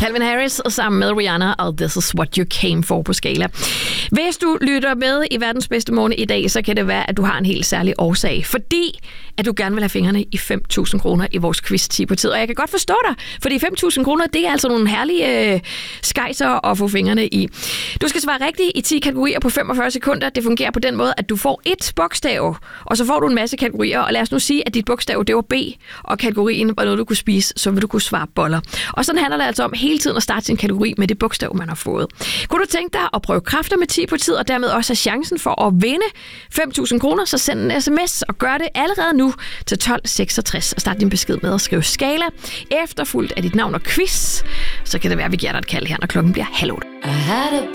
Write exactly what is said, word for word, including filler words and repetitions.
Calvin Harris sammen med Rihanna og This Is What You Came For på Skala. Hvis du lytter med i verdens bedste morgen i dag, så kan det være, at du har en helt særlig årsag. Fordi at du gerne vil have fingrene i fem tusind kroner i vores quiz ti på tid. Og jeg kan godt forstå dig, fordi fem tusind kroner, det er altså nogle herlige øh, skejser at få fingrene i. Du skal svare rigtigt i ti kategorier på femogfyrre sekunder. Det fungerer på den måde, at du får et bogstav, og så får du en masse kategorier. Og lad os nu sige, at dit bogstav, det var B, og kategorien var noget, du kunne spise, så vil du kunne svare boller. Og sådan handler det altså om hele tiden at starte sin kategori med det bogstav, man har fået. Kunne du tænke dig at prøve kræfter med ti på tid, og dermed også have chancen for at vinde fem tusind kroner, så send en sms og gør det allerede nu til tolv seksogtres og start din besked med at skrive Skala, efterfulgt af dit navn og quiz. Så kan det være, at vi giver dig et kald her, når klokken bliver halv otte.